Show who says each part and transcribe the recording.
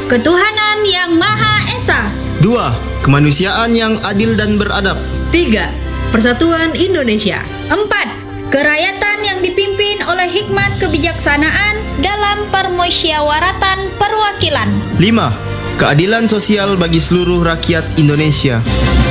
Speaker 1: Ketuhanan Yang Maha Esa.
Speaker 2: 2. Kemanusiaan yang adil dan beradab.
Speaker 3: 3. Persatuan Indonesia.
Speaker 1: 4. Kerakyatan yang dipimpin oleh hikmat kebijaksanaan dalam permusyawaratan perwakilan.
Speaker 2: 5. Keadilan sosial bagi seluruh rakyat Indonesia.